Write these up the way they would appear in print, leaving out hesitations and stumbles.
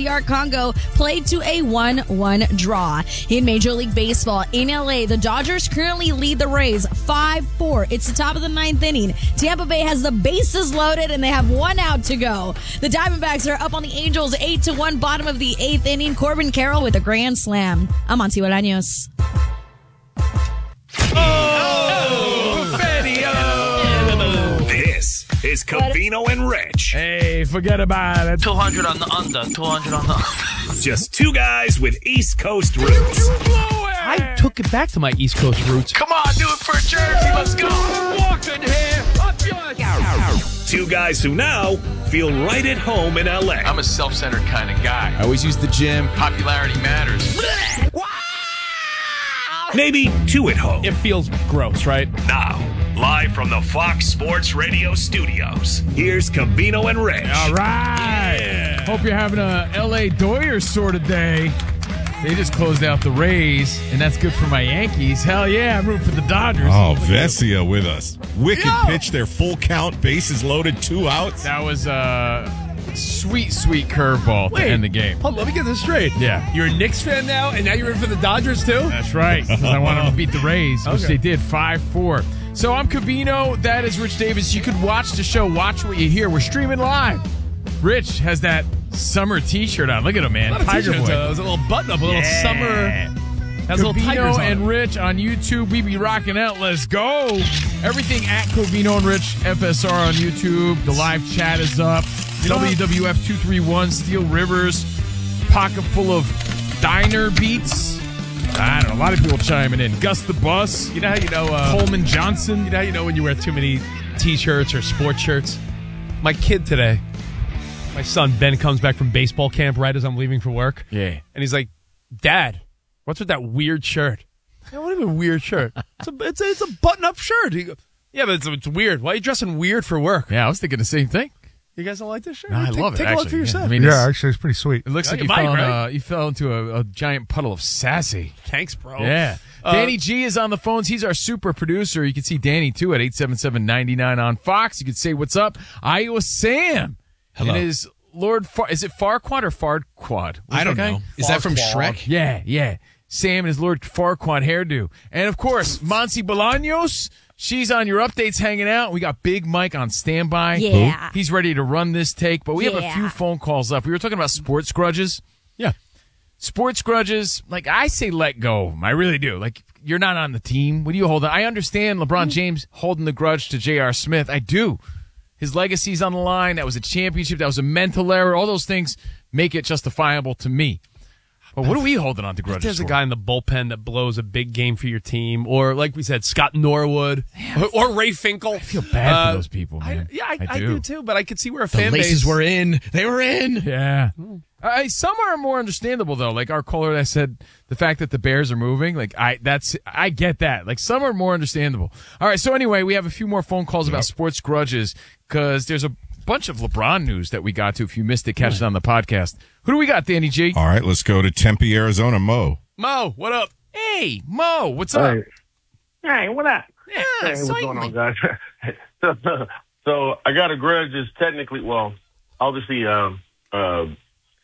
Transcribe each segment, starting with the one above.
DR Congo played to a 1-1 draw. In Major League Baseball, in LA, the Dodgers currently lead the Rays 5-4. It's the top of the ninth inning. Tampa Bay has the bases loaded, and they have 1 out to go. The Diamondbacks are up on the Angels 8-1, bottom of the 8th inning. Corbin Carroll with a grand slam. I'm Monty Bolaños. This is Covino and Rich. Hey, forget about it. 200 on the under. 200 on the under. Just two guys with East Coast roots. I took it back to my East Coast roots. Come on, do it for Jersey. Let's go. Walking here. Two guys who now feel right at home in LA. I'm a self-centered kind of guy. I always use the gym. Popularity matters. Maybe two at home. It feels gross, right? Now, live from the Fox Sports Radio studios, here's Covino and Rich. All right. Yeah. Hope you're having a L.A. Doyers sort of day. They just closed out the Rays, and that's good for my Yankees. Hell yeah, I'm rooting for the Dodgers. Oh, Vesia with us. Wicked pitch there, full count, bases loaded, 2 outs. That was a sweet curveball to end the game. Hold on, let me get this straight. Yeah. You're a Knicks fan now, and now you're in for the Dodgers, too? That's right, because I want them to beat the Rays, which they did 5-4. So I'm Covino. That is Rich Davis. You could watch the show, Watch What You Hear. We're streaming live. Rich has that summer T-shirt on. Look at him, man. Tiger Boy. There's a little button-up, a little summer. Has little tigers Covino on and it. Rich on YouTube. We be rocking out. Let's go. Everything at Covino and Rich FSR on YouTube. The live chat is up. WWF 231, Steel Rivers, pocket full of diner beats. I don't know. A lot of people chiming in. Gus the Bus. You know how you know... Coleman Johnson. You know how you know when you wear too many T-shirts or sports shirts? My kid today, my son Ben, comes back from baseball camp right as I'm leaving for work. Yeah. And he's like, Dad, what's with that weird shirt? What do you mean weird shirt? It's a button-up shirt. He goes, yeah, but it's weird. Why are you dressing weird for work? Yeah, I was thinking the same thing. You guys don't like this shirt? No, I love it. Take a look for yourself. I mean, actually, it's pretty sweet. it looks like you fell into a giant puddle of sassy. Thanks, bro. Yeah. Danny G is on the phones. He's our super producer. You can see Danny, too, at 877-99 on Fox. You can say, what's up? Iowa Sam. Hello. And his Lord, is it Farquaad or Farquaad? I don't know. Is that from Shrek? Yeah. Sam and his Lord Farquaad hairdo. And, of course, Monty Bolaños. She's on your updates hanging out. We got Big Mike on standby. Yeah. He's ready to run this take, but we have a few phone calls up. We were talking about sports grudges. Yeah. Sports grudges, like I say let go of them. I really do. Like, you're not on the team. What do you hold on? I understand LeBron James holding the grudge to J.R. Smith. I do. His legacy's on the line. That was a championship. That was a mental error. All those things make it justifiable to me. But what are we holding on to grudges There's for? a guy in the bullpen that blows a big game for your team, or like we said, Scott Norwood, or Ray Finkel. I feel bad for those people, man. I do too, but I could see where a The fan laces base... were in. They were in. Yeah. Some are more understandable, though. Like our caller that said the fact that the Bears are moving. Like, I get that. Like, some are more understandable. All right, so anyway, we have a few more phone calls about sports grudges because there's a bunch of LeBron news that we got to. If you missed it, catch it on the podcast. Who do we got, Danny G? All right, let's go to Tempe, Arizona. Mo, what up? Hey, Mo, what's up? Hey, what up? Yeah, Hey, what's certainly. going on, guys? So I got a grudge. Is technically, well, obviously, Raja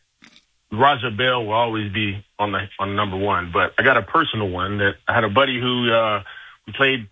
Bell will always be on number one. But I got a personal one that I had a buddy who we played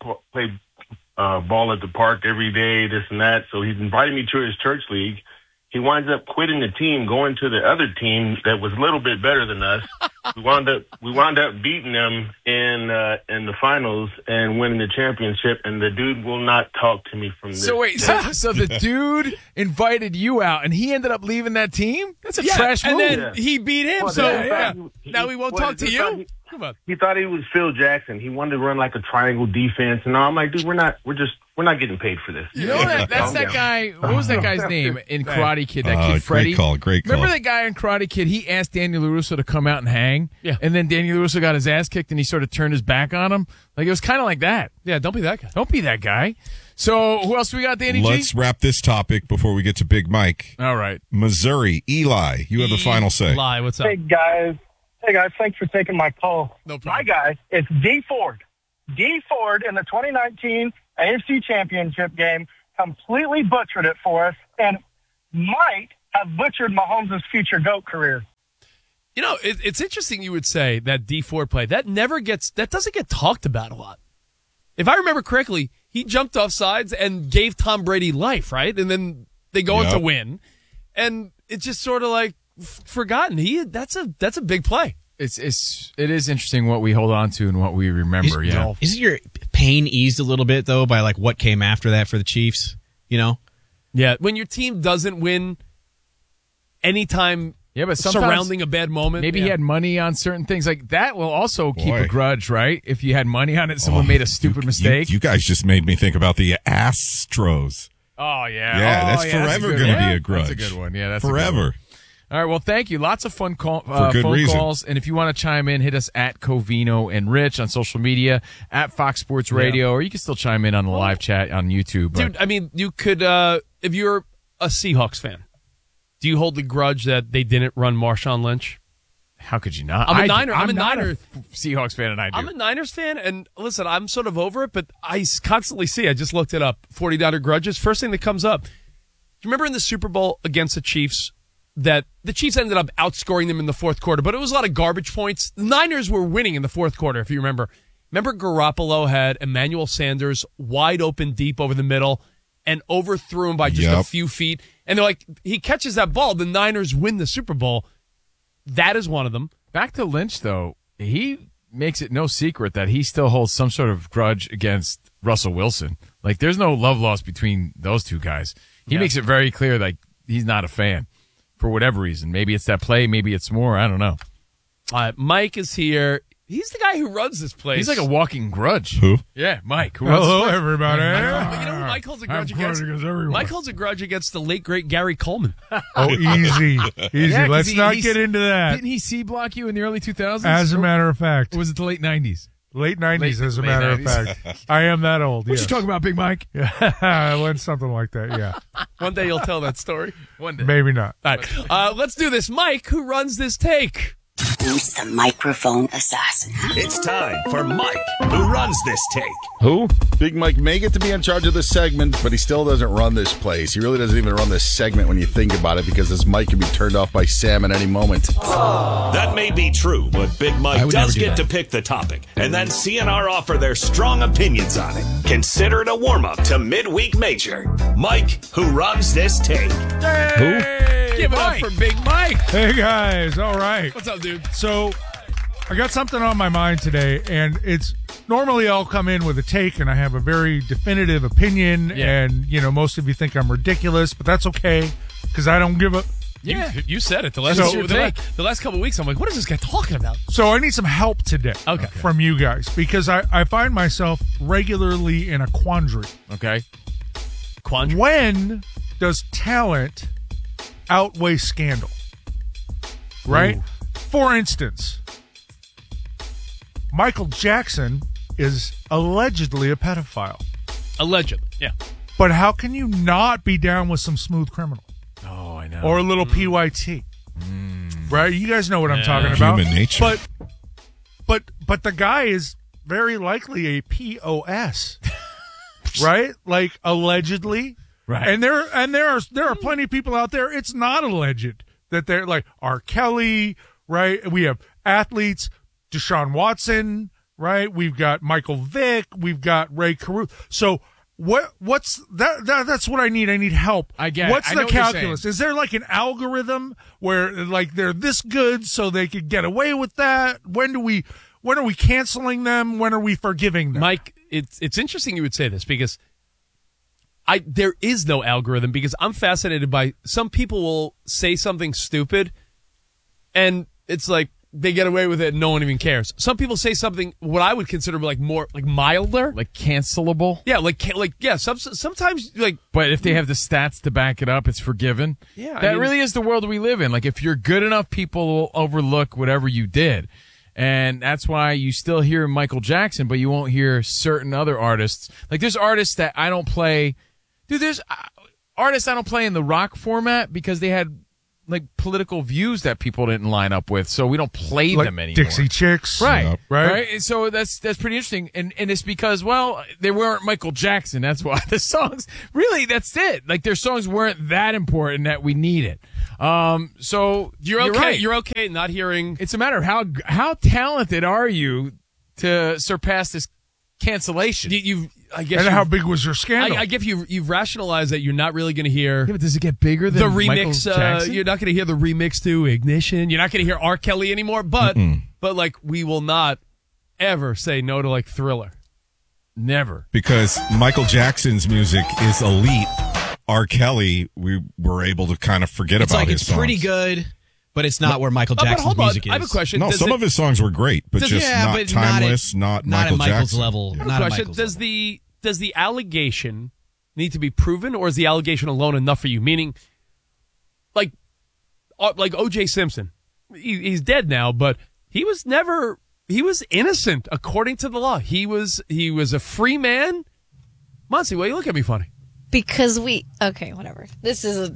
ball at the park every day, this and that. So he's invited me to his church league. He winds up quitting the team, going to the other team that was a little bit better than us. We wound up beating them in the finals and winning the championship. And the dude will not talk to me from this. So wait, so the dude invited you out, and he ended up leaving that team? That's a trash move. And then he beat him, Well, now he won't talk to you? Come on. He thought he was Phil Jackson. He wanted to run like a triangle defense, and I'm like, dude, we're not getting paid for this. You know that's that guy. What was that guy's name in Karate Kid? That kid, Freddie. Great call. Remember that guy in Karate Kid? He asked Daniel LaRusso to come out and hang. Yeah. And then Daniel LaRusso got his ass kicked, and he sort of turned his back on him. Like, it was kind of like that. Yeah, don't be that guy. Don't be that guy. So who else we got, Danny Let's G? wrap this topic before we get to Big Mike. All right. Missouri, Eli, you have the final say. Eli, what's up? Hey, guys, thanks for taking my call. No problem. My guy, it's D Ford. D Ford in the 2019 AFC Championship game completely butchered it for us and might have butchered Mahomes' future GOAT career. You know, it's interesting you would say that D Ford play. That doesn't get talked about a lot. If I remember correctly, he jumped off sides and gave Tom Brady life, right? And then they go on to win. And it's just sort of like forgotten. That's a big play. It is interesting what we hold on to and what we remember. Isn't your pain eased a little bit though by like what came after that for the Chiefs? You know, yeah. When your team doesn't win, anytime, but surrounding a bad moment, maybe he had money on certain things like that. Will also keep a grudge, right? If you had money on it, someone made a stupid mistake. You guys just made me think about the Astros. Oh yeah, that's forever going to be a grudge. That's a good one. Yeah, that's forever. All right, well, thank you. Lots of fun phone reason. calls. And if you want to chime in, hit us at Covino and Rich on social media, at Fox Sports Radio, or you can still chime in on the live chat on YouTube. Dude, I mean, you could, if you're a Seahawks fan, do you hold the grudge that they didn't run Marshawn Lynch? How could you not? I'm a Seahawks fan, and I do. I'm a Niners fan, and listen, I'm sort of over it, but I constantly see, I just looked it up, 49er grudges. First thing that comes up. Do you remember in the Super Bowl against the Chiefs, that the Chiefs ended up outscoring them in the fourth quarter, but it was a lot of garbage points. The Niners were winning in the fourth quarter, if you remember. Remember Garoppolo had Emmanuel Sanders wide open deep over the middle and overthrew him by just a few feet. And they're like, he catches that ball, the Niners win the Super Bowl. That is one of them. Back to Lynch, though, he makes it no secret that he still holds some sort of grudge against Russell Wilson. Like, there's no love lost between those two guys. He makes it very clear that he's not a fan. For whatever reason. Maybe it's that play. Maybe it's more. I don't know. Mike is here. He's the guy who runs this place. He's like a walking grudge. Who? Yeah, Mike. Hello, everybody. You know who Mike holds a grudge against? Mike holds a grudge against the late, great Gary Coleman. Oh, easy. Yeah, Let's not get into that. Didn't he C-block you in the early 2000s? As a matter of fact. Or was it the late 90s? Late 90s, as a matter of fact. I am that old, What you talking about, Big Mike? I went something like that, yeah. One day you'll tell that story. One day. Maybe not. All right. Let's do this. Mike, who runs this take? Who's the microphone assassin? It's time for Mike, who runs this take. Who? Big Mike may get to be in charge of this segment, but he still doesn't run this place. He really doesn't even run this segment when you think about it, because this mic can be turned off by Sam at any moment. That may be true, but Big Mike does get to pick the topic, and then CNR offer their strong opinions on it. Consider it a warm-up to Midweek Major. Mike, who runs this take. Who? Give it up for Big Mike. Hey, guys. All right. What's up, dude? So I got something on my mind today, and it's normally I'll come in with a take, and I have a very definitive opinion, and, you know, most of you think I'm ridiculous, but that's okay, because I don't give a... Yeah, you said it. The last couple of weeks, I'm like, what is this guy talking about? So I need some help today from you guys, because I find myself regularly in a quandary. Okay. Quandary? When does talent outweigh scandal? Right? Ooh. For instance, Michael Jackson is allegedly a pedophile. Allegedly, yeah. But how can you not be down with some Smooth Criminal? Oh, I know. Or a little PYT. Right? You guys know what I'm talking about. Human nature. But the guy is very likely a POS. Right? Like, allegedly. Right. And there are plenty of people out there, it's not alleged, that they're like R. Kelly, right? We have athletes, Deshaun Watson, right? We've got Michael Vick, we've got Ray Caruth. So what's that? That's what I need. I need help. I get What's it. the calculus? Is there like an algorithm where like they're this good so they could get away with that? When are we canceling them? When are we forgiving them? Mike, it's interesting you would say this, because there is no algorithm, because I'm fascinated by some people will say something stupid and it's like they get away with it and no one even cares. Some people say something what I would consider like more like milder, like cancelable. Yeah, sometimes like. But if they have the stats to back it up, it's forgiven. Yeah, that really is the world we live in. Like if you're good enough, people will overlook whatever you did. And that's why you still hear Michael Jackson, but you won't hear certain other artists. Like there's artists that I don't play. Dude, there's artists I don't play in the rock format because they had like political views that people didn't line up with, so we don't play Like them anymore. Dixie Chicks. Right. Yep. Right. And so that's pretty interesting. And it's because, well, they weren't Michael Jackson. That's why the songs, really, that's it. Like their songs weren't that important that we need it. So You're okay. right. You're okay not hearing. It's a matter of how talented are you to surpass this cancellation. I guess And how big was your scandal? I guess you've rationalized that you're not really going to hear. Yeah, but does it get bigger than the Michael remix? Jackson? You're not going to hear the remix to Ignition. You're not going to hear R. Kelly anymore. But like we will not ever say no to like Thriller. Never. Because Michael Jackson's music is elite. R. Kelly, we were able to kind of forget It's about like his it's songs. pretty good, but it's not where Michael Jackson's hold on. music is. I have a question. No, some of his songs were great, but just not timeless, not at Michael Michael's Jackson. level. Yeah. Not at Question: Michael's Does level. the allegation need to be proven, or is the allegation alone enough for you? Meaning, like O.J. Simpson, he's dead now, but he was innocent according to the law. He was a free man. Monty, why you look at me funny? Because whatever. This is,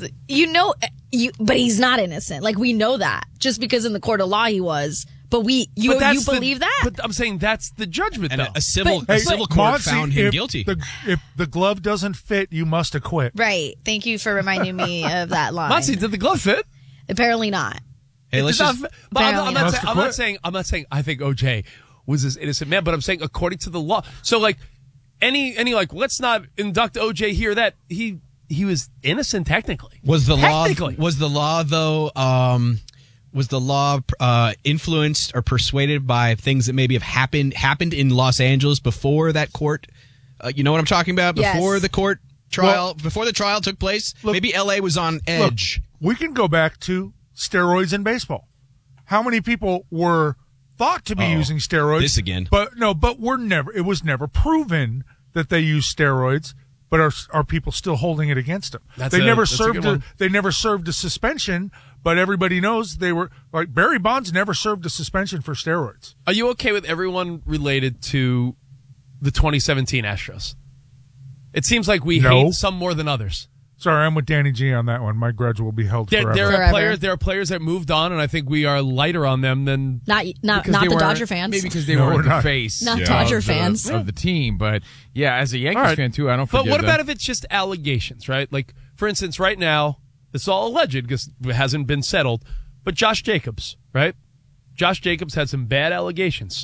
but he's not innocent. Like, we know that. Just because in the court of law he was. But you believe that? But I'm saying that's the judgment, And though. a civil court Monty, found him if guilty. If the glove doesn't fit, you must acquit. Right. Thank you for reminding me of that line. Monty, did the glove fit? Apparently not. Hey, let's just. But I'm Must not saying I think OJ was this innocent man, but I'm saying according to the law. So like any like let's not induct OJ here. That he was innocent technically. Was the Technically. law though? Was the law influenced or persuaded by things that maybe have happened in Los Angeles before that court? You know what I'm talking about? Yes. Before the court trial, before the trial took place, maybe L.A. was on edge. We can go back to steroids in baseball. How many people were thought to be using steroids? This again. But it was never proven that they used steroids. But are people still holding it against them? That's They a never served a suspension, but everybody knows they were like Barry Bonds never served a suspension for steroids. Are you okay with everyone related to the 2017 Astros? It seems like we hate some more than others. Sorry, I'm with Danny G on that one. My grudge will be held forever. There are players that moved on, and I think we are lighter on them than Not the Dodger fans. Maybe because they weren't the face Not Dodger fans. of the team. But yeah, as a Yankees fan too, I don't forget But what them. about if it's just allegations, right? Like, for instance, right now, it's all alleged because it hasn't been settled. But Josh Jacobs, right? Josh Jacobs had some bad allegations.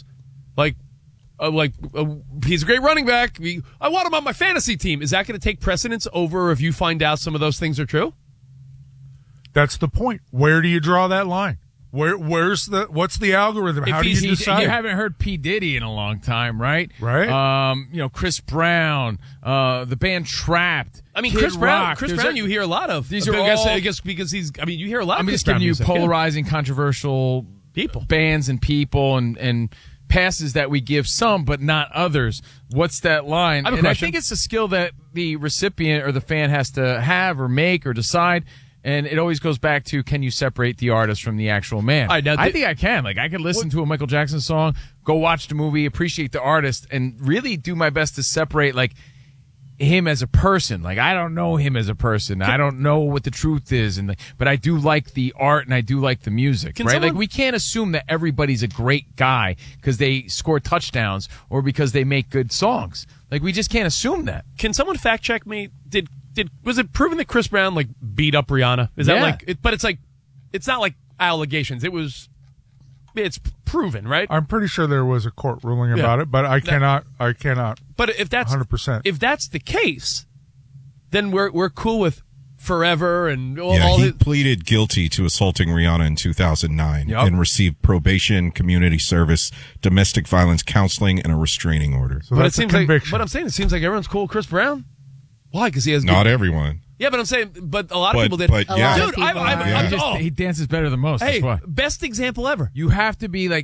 He's a great running back. I want him on my fantasy team. Is that going to take precedence over if you find out some of those things are true? That's the point. Where do you draw that line? What's the algorithm? How do you decide? You haven't heard P. Diddy in a long time, right? Right. Chris Brown, the band Trapped. I mean, Kid Chris Brown. Rock. Chris Brown, you hear a lot of. These are I guess because he's. I mean, you hear a lot. I'm of just Chris Brown giving you music, yeah. polarizing, controversial bands and people and passes that we give some, but not others. What's that line? I have a and question. I think it's a skill that the recipient or the fan has to have or make or decide. And it always goes back to, can you separate the artist from the actual man? I think I can. Like, I could listen to a Michael Jackson song, go watch the movie, appreciate the artist, and really do my best to separate, like, him as a person. Like, I don't know him as a person. I don't know what the truth is, but I do like the art and I do like the music, right? Like, we can't assume that everybody's a great guy because they score touchdowns or because they make good songs. Like, we just can't assume that. Can someone fact check me? Was it proven that Chris Brown beat up Rihanna? Is that but it's not like allegations. It's proven, right? I'm pretty sure there was a court ruling about it, but I cannot. But if that's 100%, if that's the case, then we're cool with forever and he pleaded guilty to assaulting Rihanna in 2009 and received probation, community service, domestic violence counseling, and a restraining order. So that's a conviction. But I'm saying it seems like everyone's cool with Chris Brown. Why? Because he has not everyone. Yeah, but I'm saying, but a lot of people did. But yeah, dude, he dances better than most. Hey, that's why. Best example ever. You have to be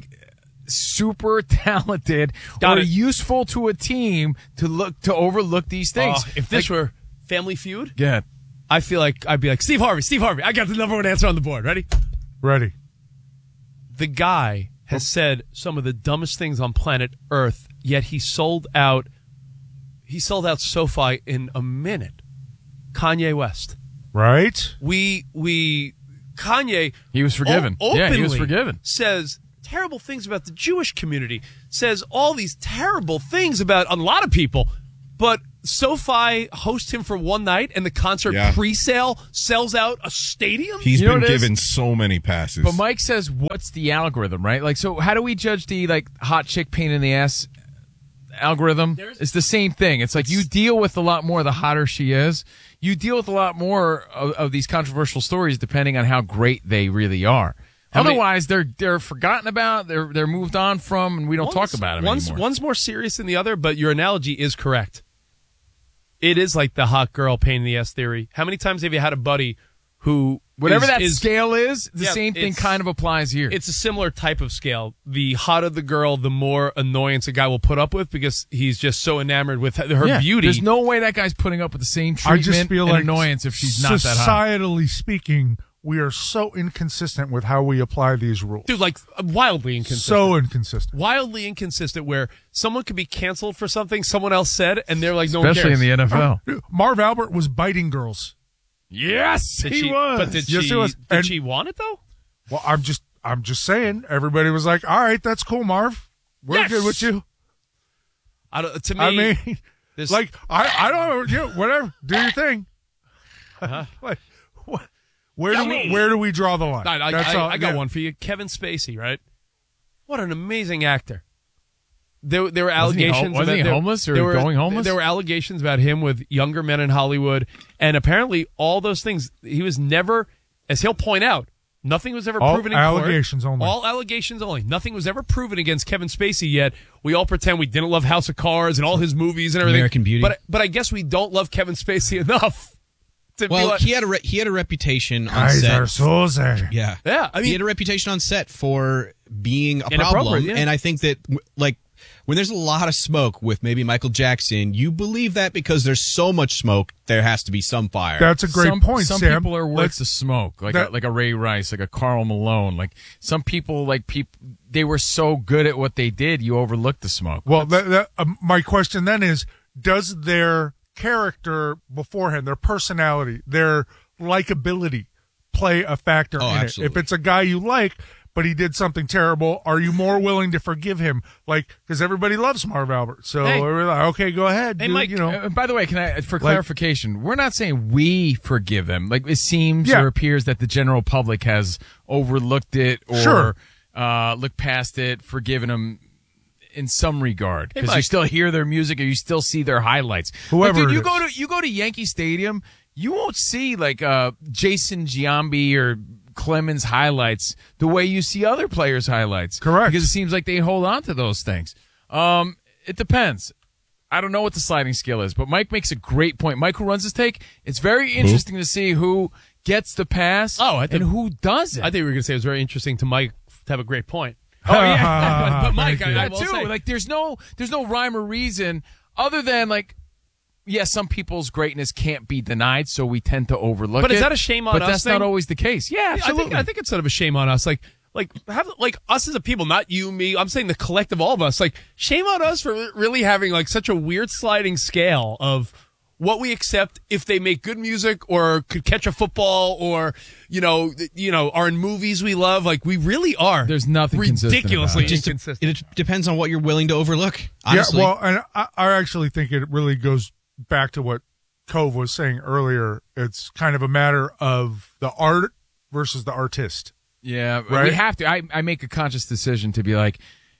super talented or useful to a team to overlook these things. If this were Family Feud, yeah, I feel like I'd be like Steve Harvey. I got the number one answer on the board. Ready? Ready. The guy has said some of the dumbest things on planet Earth, yet he sold out. He sold out SoFi in a minute. Kanye West. Right. We Kanye, he was forgiven. Openly he was forgiven. Says terrible things about the Jewish community, says all these terrible things about a lot of people, but SoFi hosts him for one night, and the concert pre-sale sells out a stadium. He's been given so many passes. But Mike says, what's the algorithm, right? Like, so how do we judge the hot chick pain in the ass algorithm? It's the same thing. It's like you deal with a lot more the hotter she is. You deal with a lot more of these controversial stories depending on how great they really are. Otherwise, they're forgotten about, they're moved on from, and we don't talk about them anymore. One's more serious than the other, but your analogy is correct. It is like the hot girl pain in the ass theory. How many times have you had a buddy who... Whatever that scale is, the same thing kind of applies here. It's a similar type of scale. The hotter the girl, the more annoyance a guy will put up with because he's just so enamored with her beauty. There's no way that guy's putting up with the same treatment I just feel and like annoyance if she's not that hot. Societally speaking, we are so inconsistent with how we apply these rules. Dude, wildly inconsistent. So inconsistent. Wildly inconsistent where someone could be canceled for something someone else said, and they're like, no one cares. Especially in the NFL. Marv Albert was biting girls. Yes, he was. But did she want it, though? Well, I'm just saying, everybody was like, all right, that's cool, Marv. We're good with you. To me, I mean, I don't, whatever, do your thing. Where do we draw the line? I got one for you. Kevin Spacey, right? What an amazing actor. There were allegations. Was he homeless or going homeless? There were allegations about him with younger men in Hollywood, and apparently all those things. He was never, as he'll point out, nothing was ever proven in court. Allegations only. All allegations only. Nothing was ever proven against Kevin Spacey yet. We all pretend we didn't love House of Cards and all his movies and everything. American Beauty. But I guess we don't love Kevin Spacey enough. Well, he had a reputation on set. Yeah. I mean, he had a reputation on set for being a problem, and I think that when there's a lot of smoke with maybe Michael Jackson, you believe that because there's so much smoke, there has to be some fire. That's a great point, Sam. Some people are worth the smoke, like a Ray Rice, like a Karl Malone. Like some people, they were so good at what they did, you overlooked the smoke. Well, my question then is, does their character beforehand, their personality, their likability play a factor in absolutely. it? If it's a guy you like, but he did something terrible, are you more willing to forgive him? Because everybody loves Marv Albert. So we're like, okay, go ahead. Hey, Mike, by the way, for clarification, we're not saying we forgive them. Like, it seems or appears that the general public has overlooked it or looked past it, forgiven them in some regard, because you still hear their music or you still see their highlights. Whoever you go to Yankee Stadium, you won't see Jason Giambi or Clemens highlights the way you see other players' highlights. Correct. Because it seems like they hold on to those things. It depends. I don't know what the sliding scale is, but Mike makes a great point. Mike, who runs his take, it's very interesting to see who gets the pass and who doesn't. I think we were going to say it was very interesting to Mike to have a great point. Oh yeah, but Mike, I too. Say, there's no rhyme or reason other than some people's greatness can't be denied, so we tend to overlook it. But is that a shame on us? But that's not always the case. Yeah, absolutely. I think it's sort of a shame on us. Like us as a people, not you, me. I'm saying the collective, all of us. Shame on us for really having such a weird sliding scale of what we accept if they make good music or could catch a football or are in movies we love. We really are. There's nothing ridiculously inconsistent. It depends on what you're willing to overlook. Honestly. Yeah, well, and I actually think it really goes back to what Cove was saying earlier. It's kind of a matter of the art versus the artist. Yeah, right? We have to. I make a conscious decision to be like,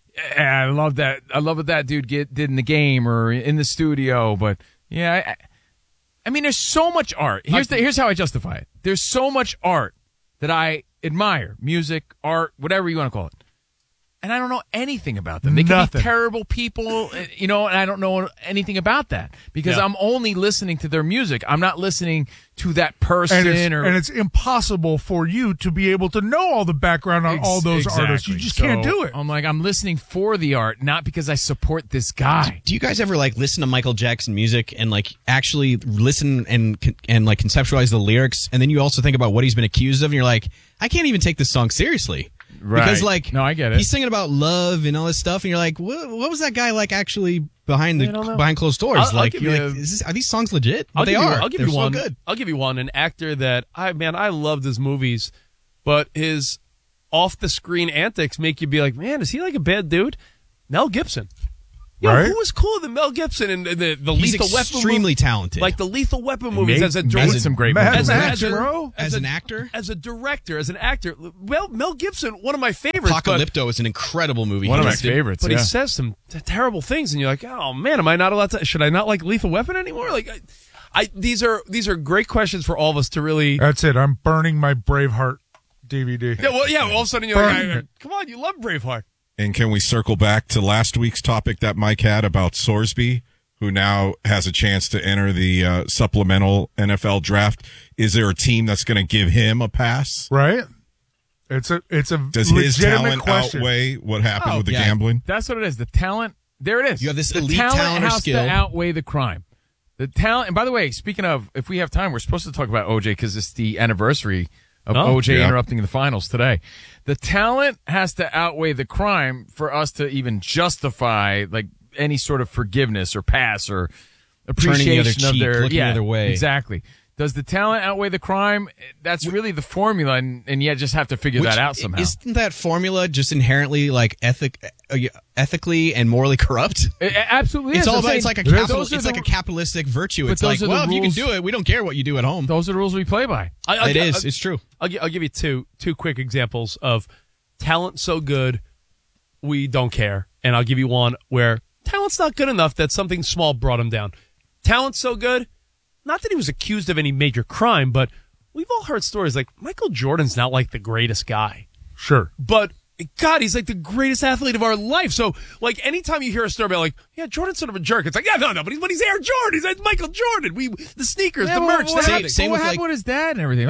I love that. I love what that dude did in the game or in the studio. But yeah, I mean, there's so much art. Here's how I justify it. There's so much art that I admire, music, art, whatever you want to call it. And I don't know anything about them. They can be terrible people, and I don't know anything about that because I'm only listening to their music. I'm not listening to that person. And it's impossible for you to be able to know all the background on all those artists. You just can't do it. I'm listening for the art, not because I support this guy. Do you guys ever listen to Michael Jackson music and actually listen and conceptualize the lyrics, and then you also think about what he's been accused of, and you're like, I can't even take this song seriously. Right. Because no, I get it. He's singing about love and all this stuff, and you're like, what was that guy actually behind closed doors? Are these songs legit? I'll they give are. I'll give They're you one. So good. I'll give you one. An actor that I loved his movies. but his off-the-screen antics make you be like, man, is he like a bad dude? Mel Gibson. Right? Who was cooler than Mel Gibson in the He's Lethal Weapon? extremely talented. Like the Lethal Weapon movies as a made director. some great Mad movies. Max, bro. As an actor? As a director, as an actor. Well, Mel Gibson, one of my favorites. Apocalypto is an incredible movie. One of my He did. favorites. But yeah. he says some terrible things, and you're like, oh man, am I not allowed to? Should I not like Lethal Weapon anymore? Like, these are great questions for all of us to really. That's it. I'm burning my Braveheart DVD. Yeah, well, yeah. All of a sudden, you're like, come on, you love Braveheart. And can we circle back to last week's topic that Mike had about Sorsby, who now has a chance to enter the supplemental NFL draft? Is there a team that's going to give him a pass? Right? It's a Does his legitimate talent question. outweigh what happened with the yeah. gambling? That's what it is. The talent, there it is. You have this the elite talent talent or has skill. to outweigh the crime. The talent, and by the way, speaking of, if we have time, we're supposed to talk about OJ because it's the anniversary of OJ interrupting the finals today. The talent has to outweigh the crime for us to even justify like any sort of forgiveness or pass or appreciation Turning the other of cheek, their looking the other way. Exactly. Does the talent outweigh the crime? That's really the formula, and yet just have to figure that out somehow. Isn't that formula just inherently like ethically and morally corrupt? It absolutely It's is. all I'm about. It's saying like those are a capitalistic virtue. but It's like, those are the well, if you can rules- do it, we don't care what you do at home. Those are the rules we play by. It's true. I'll give you two quick examples of talent so good we don't care, and I'll give you one where talent's not good enough that something small brought him down. Talent so good, not that he was accused of any major crime, but we've all heard stories like Michael Jordan's not like the greatest guy. Sure. But God, he's like the greatest athlete of our life. So, like, anytime you hear a story about, like, yeah, Jordan's sort of a jerk, it's like, yeah, no, but he's Air Jordan. He's like Michael Jordan. The sneakers, the merch, What happened with his dad and everything?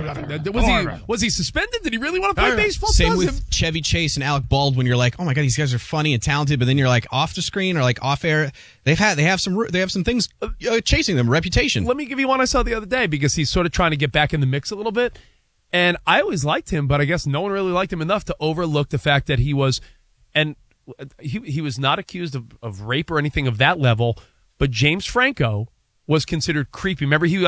Was he suspended? Did he really want to play baseball? Same with Chevy Chase and Alec Baldwin. You're like, oh my God, these guys are funny and talented, but then you're like off the screen or like off air. They have some things chasing them, reputation. Let me give you one I saw the other day because he's sort of trying to get back in the mix a little bit. And I always liked him, but I guess no one really liked him enough to overlook the fact that he was, and he was not accused of rape or anything of that level, but James Franco was considered creepy. Remember, he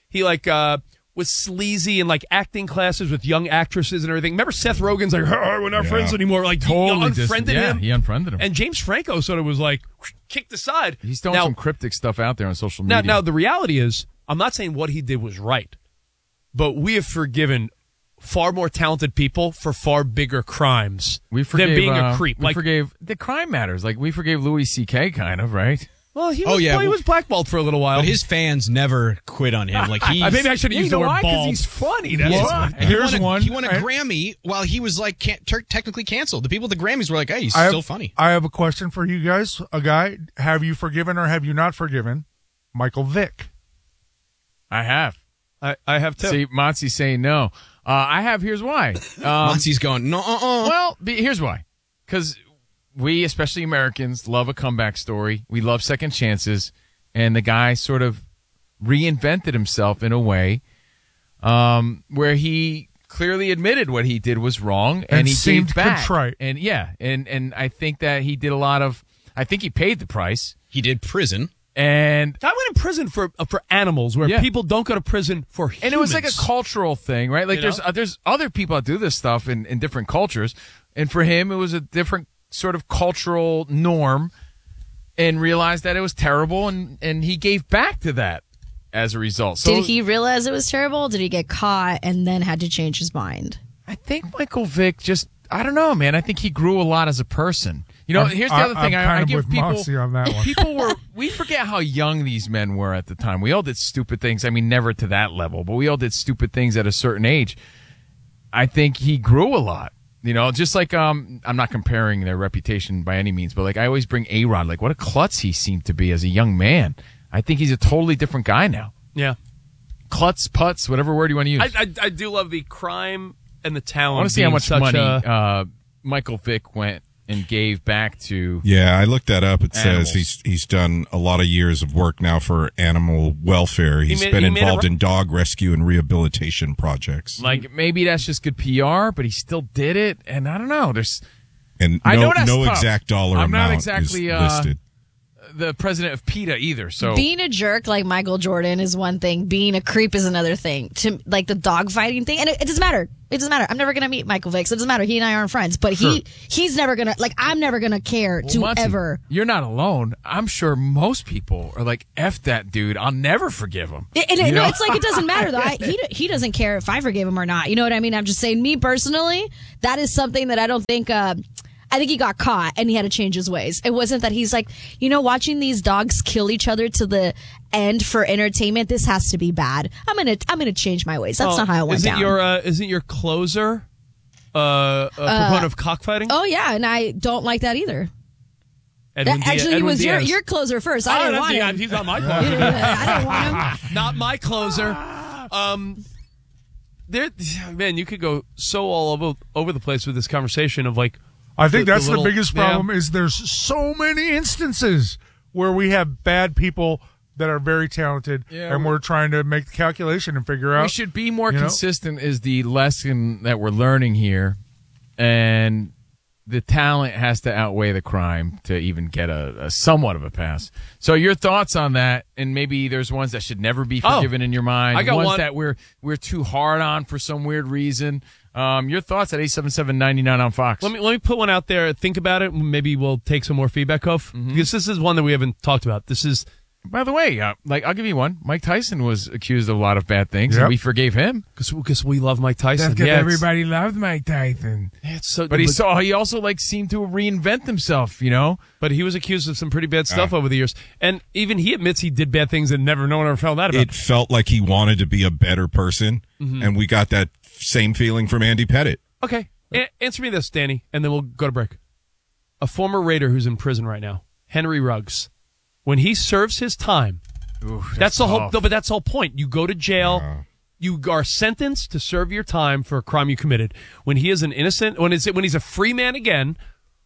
was sleazy in like acting classes with young actresses and everything. Remember Seth Rogen's like, we're not friends anymore. Like Totally unfriended him. He unfriended him. And James Franco sort of was like kicked aside. He's throwing some cryptic stuff out there on social media. Now the reality is, I'm not saying what he did was right, but we have forgiven far more talented people for far bigger crimes than being a creep. We forgave the crime matters. Like we forgave Louis C.K. kind of, right? Well, he was blackballed for a little while. But his fans never quit on him. Like maybe I should have used the word bald. Because he's funny. That's why. He won a Grammy while he was like technically canceled. The people at the Grammys were like, hey, he's still funny. I have a question for you guys. A guy, have you forgiven or have you not forgiven Michael Vick? I have. I have too. See, Montzy's saying no. I have. Here's why. Montzy's going, no, Well, here's why. Because we, especially Americans, love a comeback story. We love second chances. And the guy sort of reinvented himself in a way where he clearly admitted what he did was wrong. And he seemed gave back. contrite. And yeah. And I think that he did I think he paid the price. He did prison. And I went in prison for animals where people don't go to prison for humans. And it was like a cultural thing, right? Like there's other people that do this stuff in different cultures. And for him, it was a different sort of cultural norm and realized that it was terrible. And he gave back to that as a result. So did he realize it was terrible? Did he get caught and then had to change his mind? I think Michael Vick I don't know, man. I think he grew a lot as a person. You know, here's the other thing. I give with people Moxie on that one. We forget how young these men were at the time. We all did stupid things. I mean, never to that level, but we all did stupid things at a certain age. I think he grew a lot. You know, just like I'm not comparing their reputation by any means, but like I always bring A-Rod. Like what a klutz he seemed to be as a young man. I think he's a totally different guy now. Yeah, klutz, putz, whatever word you want to use. I do love the crime and the talent. I want to see how much money Michael Vick went and gave back to. Yeah, I looked that up. It animals. says he's done a lot of years of work now for animal welfare. He's been involved in dog rescue and rehabilitation projects. Like maybe that's just good PR, but he still did it. And I don't know. And I know that's no tough. exact dollar I'm amount not exactly is listed. the president of PETA either. So being a jerk like Michael Jordan is one thing. Being a creep is another thing. To like the dog fighting thing, and it doesn't matter. It doesn't matter. I'm never gonna meet Michael Vick. So it doesn't matter. He and I aren't friends, but he's never gonna I'm never gonna care Monty, ever. You're not alone. I'm sure most people are like, F that dude. I'll never forgive him. It's like it doesn't matter though. He doesn't care if I forgive him or not. You know what I mean? I'm just saying, me personally, that is something that I don't think. I think he got caught and he had to change his ways. It wasn't that he's like, watching these dogs kill each other to the end for entertainment. This has to be bad. I'm gonna change my ways. That's not how it went down. Isn't your closer a proponent of cockfighting? Oh yeah, and I don't like that either. He was your closer first. I didn't want him. He's not my closer. I didn't want him. Not my closer. Man, you could go so all over the place with this conversation of like. I think that's the biggest problem is there's so many instances where we have bad people that are very talented and we're trying to make the calculation and figure out. We should be more consistent is the lesson that we're learning here. And the talent has to outweigh the crime to even get a somewhat of a pass. So your thoughts on that, and maybe there's ones that should never be forgiven in your mind. I got ones that we're too hard on for some weird reason. Your thoughts at 877-99 on Fox. Let me put one out there. Think about it. Maybe we'll take some more feedback off. Because this is one that we haven't talked about. This is, by the way, I'll give you one. Mike Tyson was accused of a lot of bad things, and we forgave him because we love Mike Tyson. Because everybody loved Mike Tyson. It's so, but he also seemed to reinvent himself, But he was accused of some pretty bad stuff over the years, and even he admits he did bad things and no one ever found out about. It felt like he wanted to be a better person, and we got that same feeling from Andy Pettitte. Okay, answer me this, Danny, and then we'll go to break. A former Raider who's in prison right now, Henry Ruggs. When he serves his time, that's the whole. No, but that's the whole point. You go to jail. You are sentenced to serve your time for a crime you committed. When he is an innocent, when he's a free man again,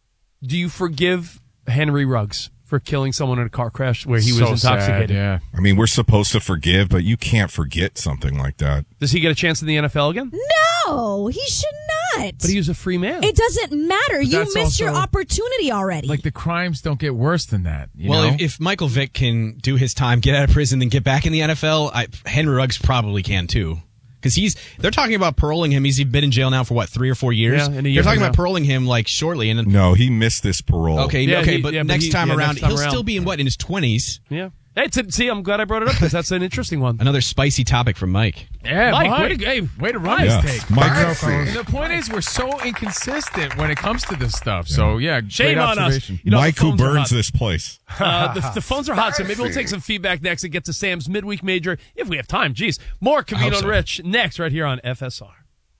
do you forgive Henry Ruggs for killing someone in a car crash where he was intoxicated? Sad, yeah. I mean, we're supposed to forgive, but you can't forget something like that. Does he get a chance in the NFL again? No, he should not. But he was a free man. It doesn't matter. You missed your opportunity already. Like, the crimes don't get worse than that. If Michael Vick can do his time, get out of prison, then get back in the NFL, Henry Ruggs probably can too. Because they're talking about paroling him. He's been in jail now for 3 or 4 years? Yeah, they're talking about paroling him shortly. No, he missed this parole. Okay, but next time around, he'll still be in his 20s. Yeah. Hey, see, I'm glad I brought it up because that's an interesting one. Another spicy topic from Mike. Yeah, Mike, way to run his take. Mike, the point is, we're so inconsistent when it comes to this stuff. So, shame on us. Mike, who burns this place. The phones are hot, so maybe we'll take some feedback next and get to Sam's midweek major if we have time. Jeez. More Covino and Rich next right here on FSR.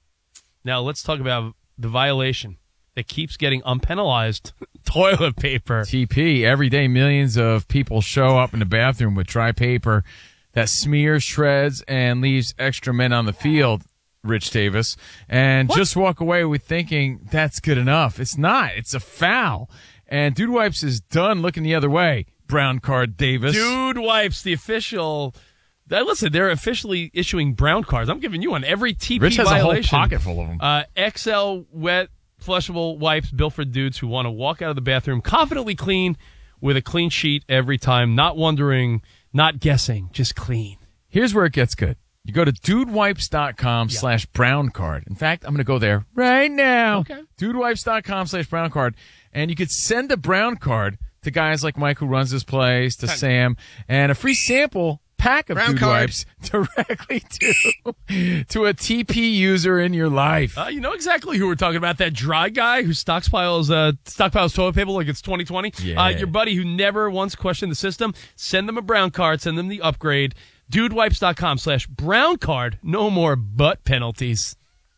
Now, let's talk about the violation that keeps getting unpenalized toilet paper. TP. Every day, millions of people show up in the bathroom with dry paper that smears, shreds, and leaves extra men on the field, Rich Davis, and just walk away with thinking that's good enough. It's not. It's a foul. And Dude Wipes is done looking the other way. Brown card, Davis. Dude Wipes, the official. Listen, they're officially issuing brown cards. I'm giving you one. Every TP Rich has violation. a whole pocket full of them. XL wet flushable wipes built for dudes who want to walk out of the bathroom confidently clean with a clean sheet every time, not wondering, not guessing, just clean. Here's where it gets good. You go to dudewipes.com/brown card. In fact, I'm going to go there right now. Okay. Dudewipes.com/brown card. And you could send a brown card to guys like Mike who runs this place, to Sam, and a free sample pack of Dude Wipes directly to a TP user in your life. You know exactly who we're talking about. That dry guy who stockpiles toilet paper like it's 2020. Yeah. Your buddy who never once questioned the system. Send them a brown card. Send them the upgrade. DudeWipes.com/brown card. No more butt penalties.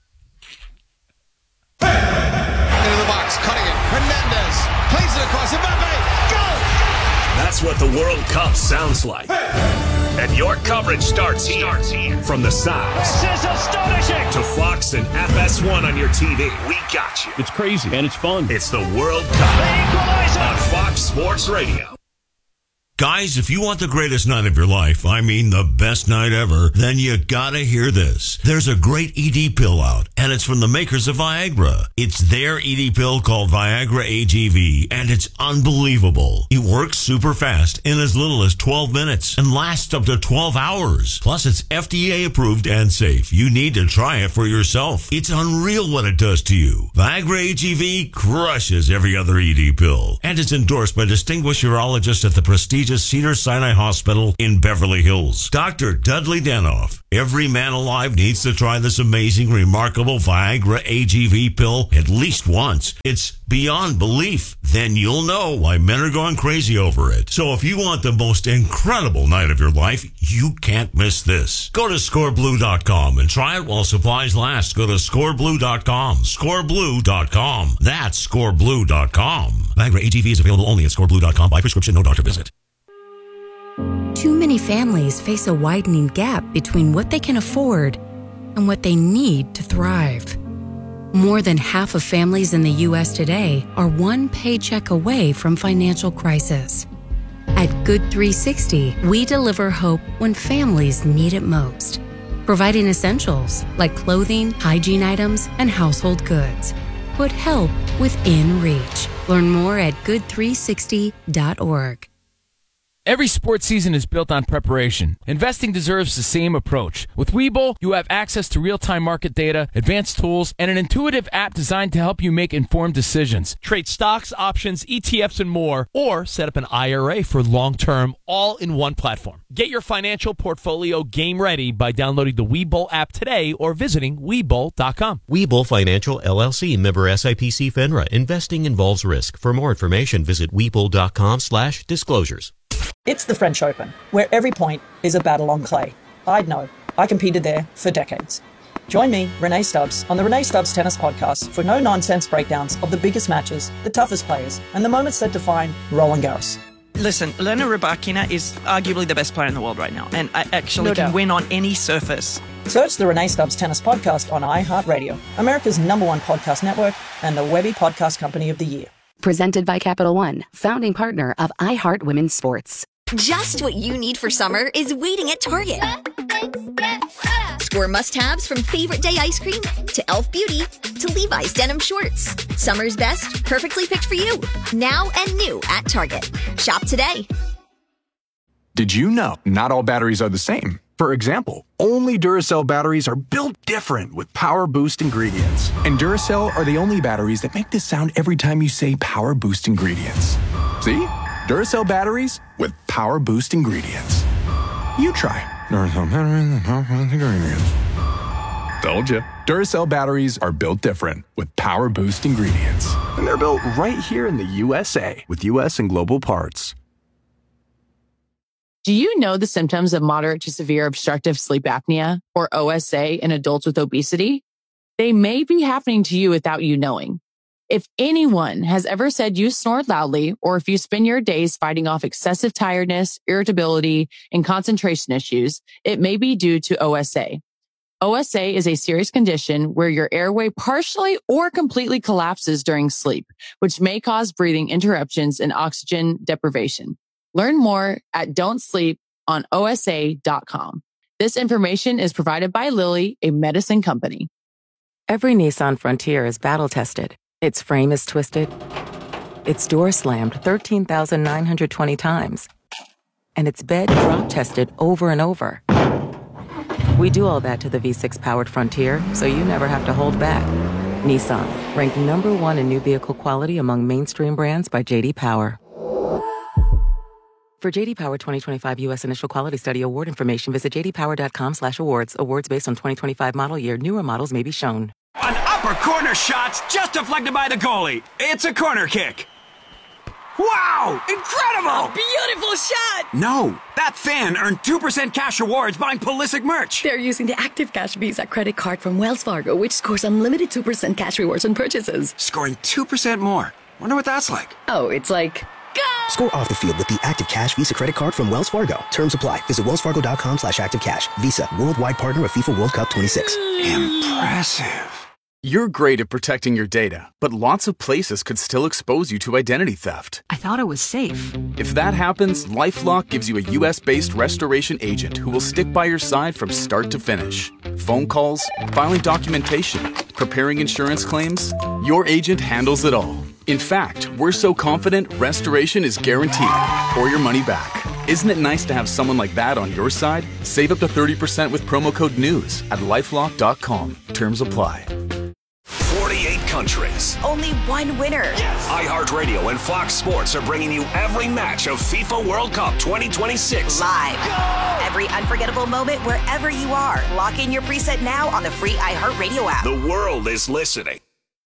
Into the box. Cutting it. Hernandez. Plays it across. Mbappe. Go! That's what the World Cup sounds like. And your coverage starts here. From the sounds. This is astonishing. To Fox and FS1 on your TV. We got you. It's crazy and it's fun. It's the World Cup on Fox Sports Radio. Guys, if you want the greatest night of your life, I mean the best night ever, then you gotta hear this. There's a great ED pill out, and it's from the makers of Viagra. It's their ED pill called Viagra AGV, and it's unbelievable. It works super fast in as little as 12 minutes and lasts up to 12 hours. Plus, it's FDA approved and safe. You need to try it for yourself. It's unreal what it does to you. Viagra AGV crushes every other ED pill, and it's endorsed by distinguished urologists at the prestigious Cedars-Sinai Hospital in Beverly Hills. Dr. Dudley Danoff. Every man alive needs to try this amazing, remarkable Viagra AGV pill at least once. It's beyond belief. Then you'll know why men are going crazy over it. So if you want the most incredible night of your life, you can't miss this. Go to scoreblue.com and try it while supplies last. Go to scoreblue.com. Scoreblue.com. That's scoreblue.com. Viagra AGV is available only at scoreblue.com by prescription, no doctor visit. Too many families face a widening gap between what they can afford and what they need to thrive. More than half of families in the U.S. today are one paycheck away from financial crisis. At Good 360, we deliver hope when families need it most, providing essentials like clothing, hygiene items, and household goods. Put help within reach. Learn more at good360.org. Every sports season is built on preparation. Investing deserves the same approach. With Webull, you have access to real-time market data, advanced tools, and an intuitive app designed to help you make informed decisions. Trade stocks, options, ETFs, and more, or set up an IRA for long-term, all in one platform. Get your financial portfolio game ready by downloading the Webull app today or visiting Webull.com. Webull Financial, LLC, member SIPC FINRA. Investing involves risk. For more information, visit Webull.com/disclosures. It's the French Open, where every point is a battle on clay. I'd know. I competed there for decades. Join me, Renee Stubbs, on the Renee Stubbs Tennis Podcast for no-nonsense breakdowns of the biggest matches, the toughest players, and the moments that define Roland Garros. Listen, Elena Rybakina is arguably the best player in the world right now, and I actually can win on any surface. Search the Renee Stubbs Tennis Podcast on iHeartRadio, America's #1 podcast network, and the Webby Podcast Company of the Year. Presented by Capital One, founding partner of iHeart Women's Sports. Just what you need for summer is waiting at Target. Score must-haves from favorite day ice cream to Elf Beauty to Levi's denim shorts. Summer's best, perfectly picked for you. Now and new at Target. Shop today. Did you know not all batteries are the same? For example, only Duracell batteries are built different with Power Boost ingredients. And Duracell are the only batteries that make this sound every time you say Power Boost ingredients. See? Duracell batteries with Power Boost ingredients. You try. Duracell batteries with Power Boost ingredients. Told you. Duracell batteries are built different with Power Boost ingredients. And they're built right here in the USA with US and global parts. Do you know the symptoms of moderate to severe obstructive sleep apnea, or OSA, in adults with obesity? They may be happening to you without you knowing. If anyone has ever said you snore loudly, or if you spend your days fighting off excessive tiredness, irritability, and concentration issues, it may be due to OSA. OSA is a serious condition where your airway partially or completely collapses during sleep, which may cause breathing interruptions and oxygen deprivation. Learn more at don'tsleeponosa.com. This information is provided by Lilly, a medicine company. Every Nissan Frontier is battle-tested. Its frame is twisted. Its door slammed 13,920 times. And its bed drop-tested over and over. We do all that to the V6-powered Frontier, so you never have to hold back. Nissan, ranked #1 in new vehicle quality among mainstream brands by J.D. Power. For J.D. Power 2025 U.S. Initial Quality Study award information, visit jdpower.com/awards. Awards based on 2025 model year. Newer models may be shown. An upper corner shot's just deflected by the goalie. It's a corner kick. Wow! Incredible! A beautiful shot! No, that fan earned 2% cash rewards buying Pulisic merch. They're using the Active Cash Visa credit card from Wells Fargo, which scores unlimited 2% cash rewards on purchases. Scoring 2% more. Wonder what that's like. Oh, it's like... Score off the field with the Active Cash Visa credit card from Wells Fargo. Terms apply. Visit wellsfargo.com/activecash. Visa, worldwide partner of FIFA World Cup 26. Impressive. You're great at protecting your data, but lots of places could still expose you to identity theft. I thought it was safe. If that happens, LifeLock gives you a U.S.-based restoration agent who will stick by your side from start to finish. Phone calls, filing documentation, preparing insurance claims, your agent handles it all. In fact, we're so confident restoration is guaranteed or your money back. Isn't it nice to have someone like that on your side? Save up to 30% with promo code NEWS at LifeLock.com. Terms apply. 48 countries. Only one winner. Yes. iHeartRadio and Fox Sports are bringing you every match of FIFA World Cup 2026. Live. Go! Every unforgettable moment wherever you are. Lock in your preset now on the free iHeartRadio app. The world is listening.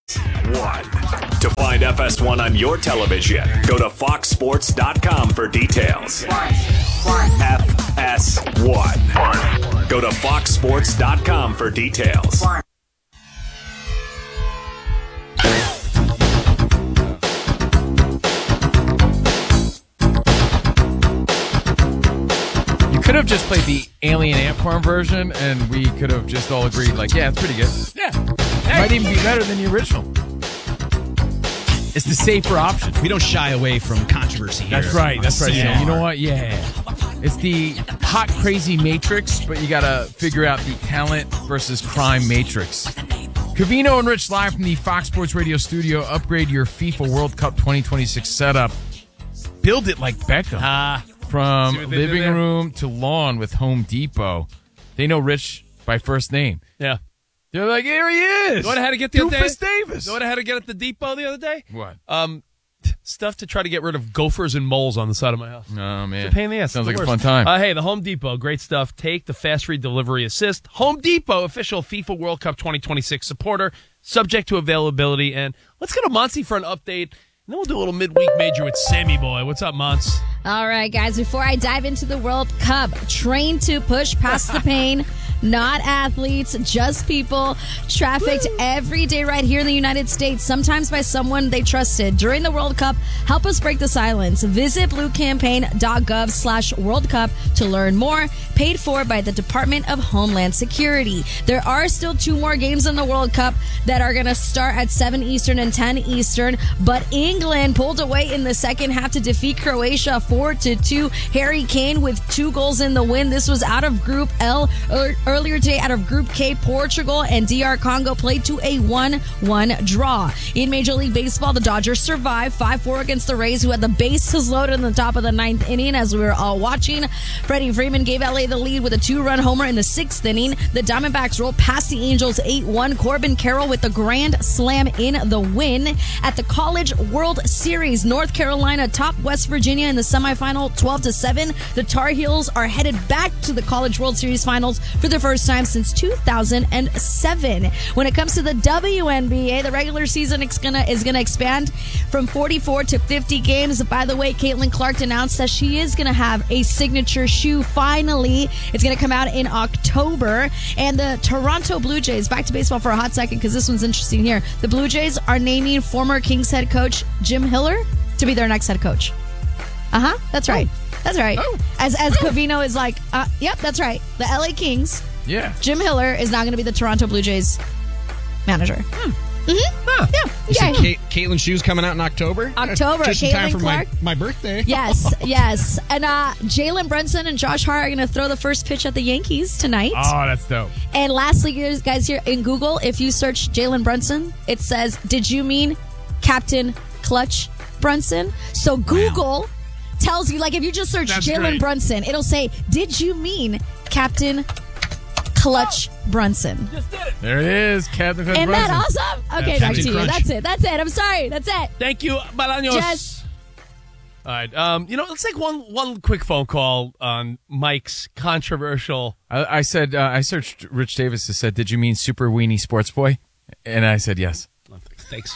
To find FS1 on your television, go to foxsports.com for details. FS1. Go to foxsports.com for details. Could have just played the Alien Ant Farm version, and we could have just all agreed, like, yeah, it's pretty good. Yeah. It might even be better than the original. It's the safer option. We don't shy away from controversy here. That's right. That's right. Yeah. You know what? Yeah. It's the hot, crazy Matrix, but you got to figure out the talent versus crime Matrix. Covino and Rich live from the Fox Sports Radio studio. Upgrade your FIFA World Cup 2026 setup. Build it like Beckham. From living room to lawn with Home Depot. They know Rich by first name. Yeah. They're like, here he is. You know what I had to get the other day? Doofus Davis. You know what I had to get at the Depot the other day? What? Stuff to try to get rid of gophers and moles on the side of my house. Oh, man. It's a pain in the ass. Sounds like a fun time. Hey, the Home Depot, great stuff. Take the fast free delivery assist. Home Depot, official FIFA World Cup 2026 supporter, subject to availability. And let's go to Monty for an update. And then we'll do a little midweek major with Sammy Boy. What's up, Mons? All right, guys, before I dive into the World Cup, train to push past the pain. Not athletes, just people trafficked every day right here in the United States, sometimes by someone they trusted. During the World Cup, help us break the silence. Visit bluecampaign.gov/World Cup to learn more. Paid for by the Department of Homeland Security. There are still 2 more games in the World Cup that are going to start at 7 Eastern and 10 Eastern, but England pulled away in the second half to defeat Croatia 4-2. Harry Kane with 2 goals in the win. This was out of Group L. Earlier today, out of Group K, Portugal and DR Congo played to a 1-1 draw. In Major League Baseball, the Dodgers survived 5-4 against the Rays, who had the bases loaded in the top of the 9th inning as we were all watching. Freddie Freeman gave LA the lead with a 2-run homer in the 6th inning. The Diamondbacks rolled past the Angels 8-1. Corbin Carroll with the grand slam in the win. At the College World Series, North Carolina topped West Virginia in the semifinal 12-7. The Tar Heels are headed back to the College World Series finals for the first time since 2007. When it comes to the WNBA, the regular season is gonna expand from 44 to 50 games. By the way, Caitlin Clark announced that she is gonna have a signature shoe. Finally, it's gonna come out in October. And the Toronto Blue Jays, back to baseball for a hot second because this one's interesting here. The Blue Jays are naming former Kings head coach Jim Hiller to be their next head coach. That's right. That's right. As Covino is like, yep, that's right. The LA Kings. Yeah. Jim Hiller is now going to be the Toronto Blue Jays manager. Mm-hmm. Yeah. You said Caitlin Shoes coming out in October? October. Just in time for Clark. my birthday. Yes, yes. And Jalen Brunson and Josh Hart are going to throw the first pitch at the Yankees tonight. Oh, that's dope. And lastly, guys, here in Google, if you search Jalen Brunson, it says, did you mean Captain Clutch Brunson? So Google tells you, like, if you just search Jalen Brunson, it'll say, did you mean Captain Clutch Brunson? There it is, Captain Clutch Isn't Brunson. that awesome? Okay, back to you. That's it. I'm sorry. That's it. Thank you, Balaños. Yes. All right. Let's take one quick phone call on Mike's controversial. I said, I searched Rich Davis and said, did you mean Super Weenie Sports Boy? And I said yes. Thanks.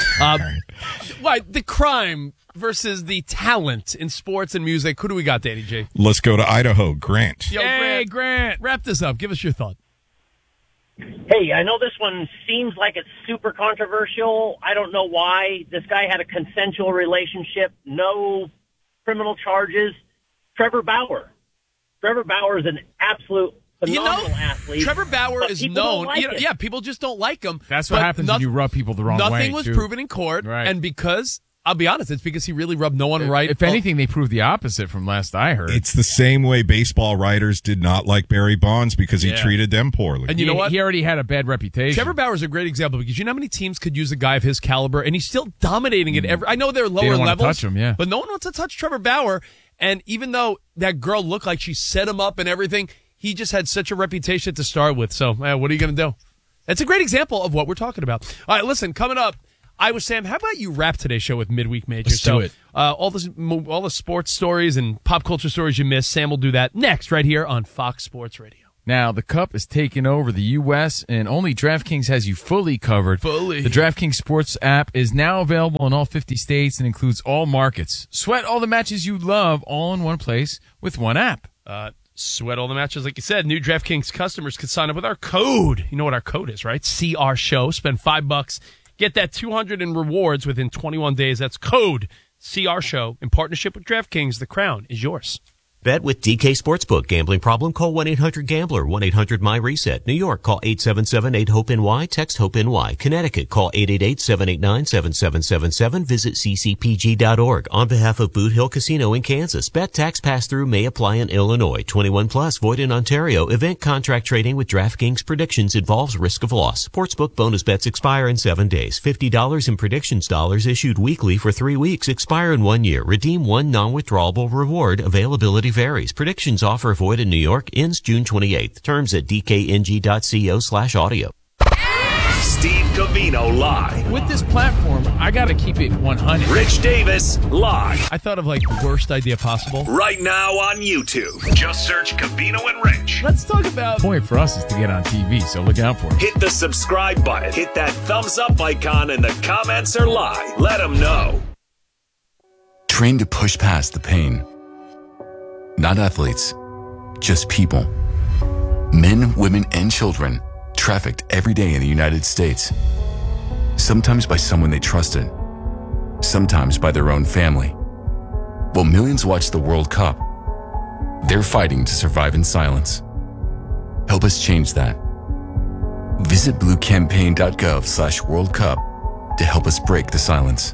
The crime versus the talent in sports and music. Who do we got, Danny J? Let's go to Idaho. Grant. Yo, Grant. Wrap this up. Give us your thought. Hey, I know this one seems like it's super controversial. I don't know why. This guy had a consensual relationship, no criminal charges. Trevor Bauer. Trevor Bauer is an absolute phenomenal athlete. Trevor Bauer is people don't known. like him. Yeah, people just don't like him. That's what happens when you rub people the wrong way. Nothing was proven in court, and because I'll be honest, it's because he really rubbed no one right. If anything, they proved the opposite from last I heard. It's the same way baseball writers did not like Barry Bonds because he treated them poorly. And you know what? He already had a bad reputation. Trevor Bauer is a great example because you know how many teams could use a guy of his caliber, and he's still dominating it. I know they're lower don't want levels, to touch him, yeah. but no one wants to touch Trevor Bauer. And even though that girl looked like she set him up and everything, he just had such a reputation to start with. So, what are you going to do? It's a great example of what we're talking about. All right, listen, coming up, Sam, how about you wrap today's show with Midweek Major? Let's do it. All the sports stories and pop culture stories you missed, Sam will do that next right here on Fox Sports Radio. Now, the Cup is taking over the U.S., and only DraftKings has you fully covered. Fully. The DraftKings Sports app is now available in all 50 states and includes all markets. Sweat all the matches you love all in one place with one app. Sweat all the matches, like you said. New DraftKings customers can sign up with our code. You know what our code is, right? CR Show. Spend $5. Get that $200 in rewards within 21 days. That's code CR Show in partnership with DraftKings. The crown is yours. Bet with DK Sportsbook. Gambling problem? Call 1-800-GAMBLER. 1-800-MY-RESET. New York, call 877-8-HOPE-NY. Text HOPE-NY. Connecticut, call 888-789-7777. Visit ccpg.org. On behalf of Boot Hill Casino in Kansas, bet tax pass-through may apply in Illinois. 21 plus, void in Ontario. Event contract trading with DraftKings predictions involves risk of loss. Sportsbook bonus bets expire in 7 days. $50 in predictions dollars issued weekly for 3 weeks. Expire in 1 year. Redeem one non-withdrawable reward. Availability varies. Predictions offer void in New York. Ends June 28th. Terms at dkng.co/audio. Steve Covino live. With this platform, I got to keep it 100. Rich Davis live. I thought of the worst idea possible. Right now on YouTube. Just search Covino and Rich. Let's talk about... The point for us is to get on TV, so look out for it. Hit the subscribe button. Hit that thumbs up icon in the comments or live. Let them know. Train to push past the pain. Not athletes, just people. Men, women, and children trafficked every day in the United States. Sometimes by someone they trusted, sometimes by their own family. While millions watch the World Cup, they're fighting to survive in silence. Help us change that. Visit bluecampaign.gov/World Cup to help us break the silence.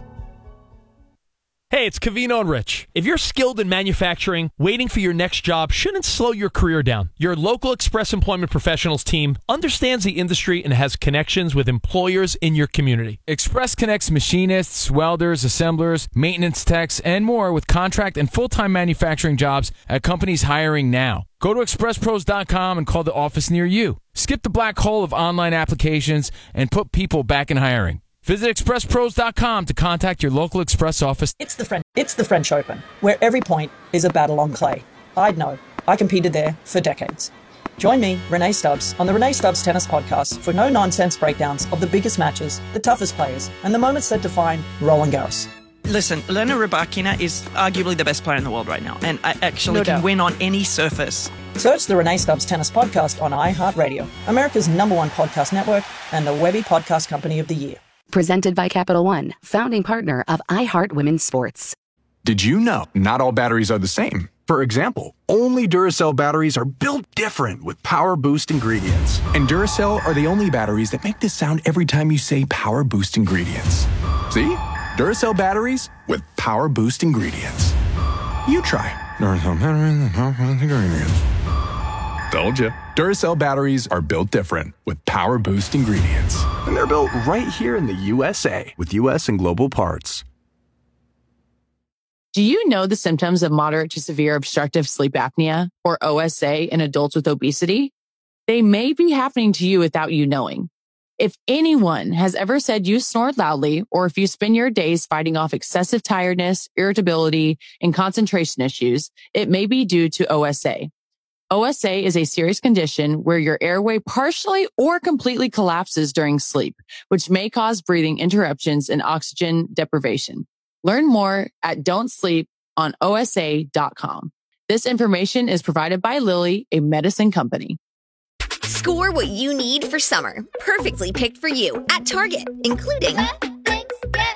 Hey, it's Covino and Rich. If you're skilled in manufacturing, waiting for your next job shouldn't slow your career down. Your local Express Employment Professionals team understands the industry and has connections with employers in your community. Express connects machinists, welders, assemblers, maintenance techs, and more with contract and full-time manufacturing jobs at companies hiring now. Go to expresspros.com and call the office near you. Skip the black hole of online applications and put people back in hiring. Visit expresspros.com to contact your local Express office. It's the French Open, where every point is a battle on clay. I'd know. I competed there for decades. Join me, Renee Stubbs, on the Renee Stubbs Tennis Podcast for no-nonsense breakdowns of the biggest matches, the toughest players, and the moments that define Roland Garros. Listen, Elena Rybakina is arguably the best player in the world right now, and I actually can win on any surface. Search the Renee Stubbs Tennis Podcast on iHeartRadio, America's #1 podcast network, and the Webby Podcast Company of the Year. Presented by Capital One, founding partner of iHeart Women's Sports. Did you know not all batteries are the same? For example, only Duracell batteries are built different with Power Boost ingredients. And Duracell are the only batteries that make this sound every time you say Power Boost ingredients. See? Duracell batteries with Power Boost ingredients. You try. Duracell batteries with Power Boost ingredients. Told you. Duracell batteries are built different with Power Boost ingredients. And they're built right here in the USA with US and global parts. Do you know the symptoms of moderate to severe obstructive sleep apnea, or OSA, in adults with obesity? They may be happening to you without you knowing. If anyone has ever said you snore loudly, or if you spend your days fighting off excessive tiredness, irritability, and concentration issues, it may be due to OSA. OSA is a serious condition where your airway partially or completely collapses during sleep, which may cause breathing interruptions and oxygen deprivation. Learn more at don'tsleeponosa.com. This information is provided by Lilly, a medicine company. Score what you need for summer, perfectly picked for you at Target, including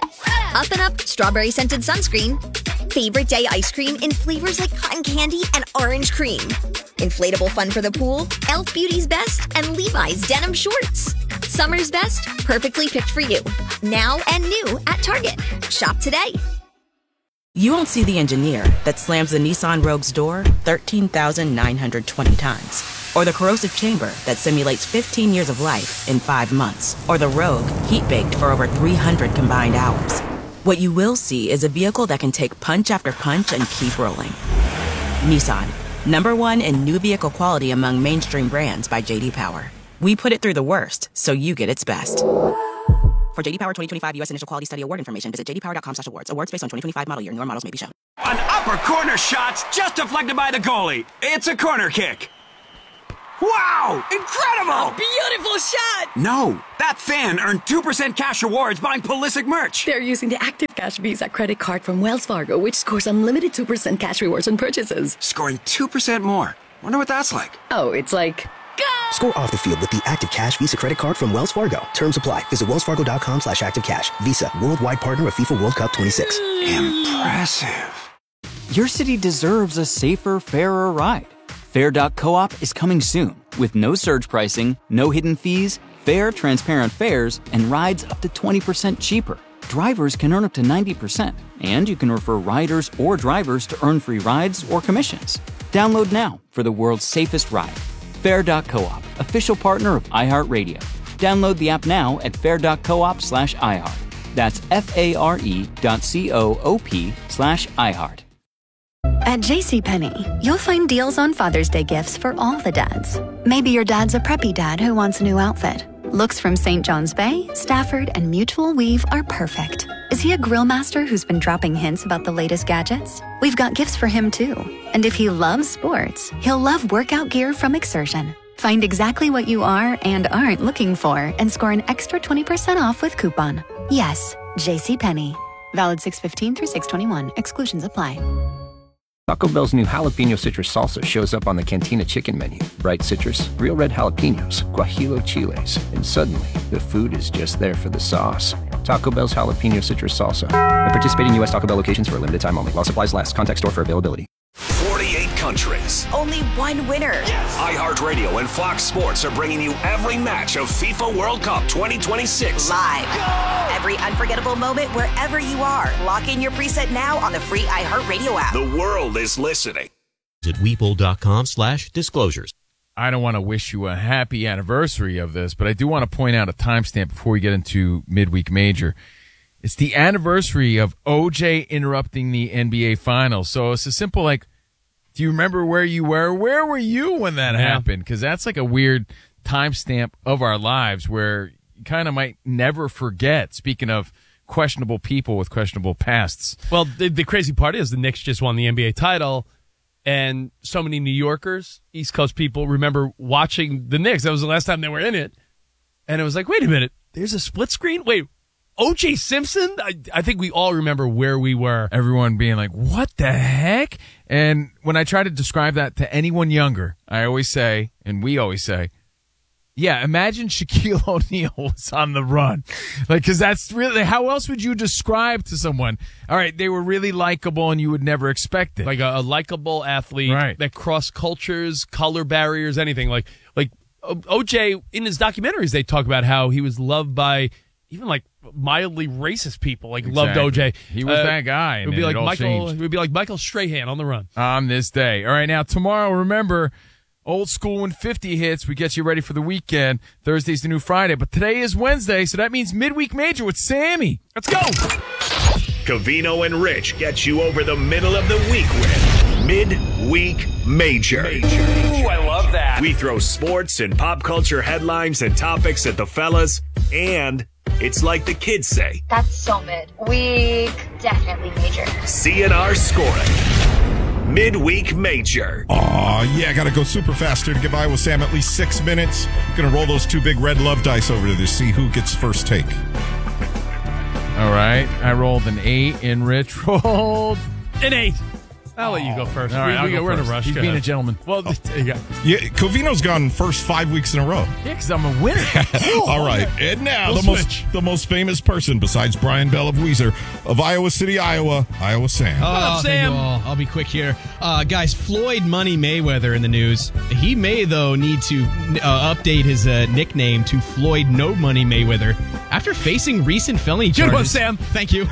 Up and Up Strawberry Scented Sunscreen. Favorite day ice cream in flavors like cotton candy and orange cream. Inflatable fun for the pool, Elf Beauty's Best, and Levi's Denim Shorts. Summer's Best, perfectly picked for you. Now and new at Target. Shop today. You won't see the engineer that slams the Nissan Rogue's door 13,920 times. Or the corrosive chamber that simulates 15 years of life in 5 months. Or the Rogue heat-baked for over 300 combined hours. What you will see is a vehicle that can take punch after punch and keep rolling. Nissan, #1 in new vehicle quality among mainstream brands by J.D. Power. We put it through the worst, so you get its best. For J.D. Power 2025 U.S. Initial Quality Study Award information, visit jdpower.com/awards. Awards based on 2025 model year. Newer models may be shown. An upper corner shot's just deflected by the goalie. It's a corner kick. Wow! Incredible! Beautiful shot! No, that fan earned 2% cash rewards buying Pulisic merch. They're using the Active Cash Visa credit card from Wells Fargo, which scores unlimited 2% cash rewards on purchases. Scoring 2% more. Wonder what that's like. Oh, it's like... Score off the field with the Active Cash Visa credit card from Wells Fargo. Terms apply. Visit wellsfargo.com/activecash. Visa, worldwide partner of FIFA World Cup 26. Impressive. Your city deserves a safer, fairer ride. Fair.coop is coming soon with no surge pricing, no hidden fees, fair, transparent fares, and rides up to 20% cheaper. Drivers can earn up to 90%, and you can refer riders or drivers to earn free rides or commissions. Download now for the world's safest ride. Fair.coop, official partner of iHeartRadio. Download the app now at fair.coop/iHeart. That's FARE.coop/iHeart. At JCPenney, you'll find deals on Father's Day gifts for all the dads. Maybe your dad's a preppy dad who wants a new outfit. Looks from St. John's Bay, Stafford, and Mutual Weave are perfect. Is he a grill master who's been dropping hints about the latest gadgets? We've got gifts for him too. And if he loves sports, he'll love workout gear from Exertion. Find exactly what you are and aren't looking for and score an extra 20% off with coupon. Yes, JCPenney. Valid 6/15 through 6/21. Exclusions apply. Taco Bell's new jalapeno citrus salsa shows up on the Cantina chicken menu. Bright citrus, real red jalapenos, guajillo chiles, and suddenly the food is just there for the sauce. Taco Bell's jalapeno citrus salsa. At participating U.S. Taco Bell locations for a limited time only. While supplies last. Contact store for availability. 48 countries. Only one winner. Yes. iHeartRadio and Fox Sports are bringing you every match of FIFA World Cup 2026. Live. Go! Every unforgettable moment wherever you are. Lock in your preset now on the free iHeartRadio app. The world is listening. At weeple.com/disclosures. I don't want to wish you a happy anniversary of this, but I do want to point out a timestamp before we get into midweek major. It's the anniversary of OJ interrupting the NBA Finals. So it's a simple, like, do you remember where you were? Where were you when that happened? Because that's like a weird timestamp of our lives where you kind of might never forget. Speaking of questionable people with questionable pasts. Well, the crazy part is the Knicks just won the NBA title, and so many New Yorkers, East Coast people, remember watching the Knicks. That was the last time they were in it. And it was like, wait a minute, there's a split screen? Wait, O.J. Simpson? I think we all remember where we were. Everyone being like, what the heck? And when I try to describe that to anyone younger, I always say, and we always say, yeah, imagine Shaquille O'Neal was on the run. Like, because that's really, how else would you describe to someone? All right, they were really likable and you would never expect it. Like a likable athlete that crossed cultures, color barriers, anything. Like O.J., in his documentaries, they talk about how he was loved by even like mildly racist people, like loved OJ. He was that guy. It would be like Michael. It would be like Michael Strahan on the run on this day. All right, now tomorrow, remember, old school when 50 hits. We get you ready for the weekend. Thursday's the new Friday, but today is Wednesday, so that means midweek major with Sammy. Let's go. Covino and Rich get you over the middle of the week with midweek major. Ooh, I love that. We throw sports and pop culture headlines and topics at the fellas, and it's like the kids say. That's so mid. Week, definitely major. CNR scoring. Midweek major. Aw, yeah, I got to go super fast here to get by with Sam at least 6 minutes. Going to roll those 2 big red love dice over to see who gets first take. All right. I rolled an 8 and Rich rolled an 8. I'll let you go first. All right, we're in a rush. He's being a gentleman. Well, there you go. Yeah, Covino's gone first 5 weeks in a row. Yeah, because I'm a winner. All right, and now We'll the most famous person besides Brian Bell of Weezer of Iowa City, Iowa, Iowa Sam. What up, Sam? Thank you all. I'll be quick here. Guys, Floyd Money Mayweather in the news. He may, though, need to update his nickname to Floyd No Money Mayweather after facing recent felony charges. Good one, Sam. Thank you.